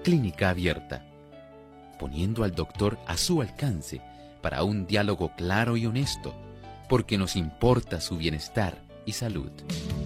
Clínica Abierta, poniendo al doctor a su alcance para un diálogo claro y honesto, porque nos importa su bienestar y salud.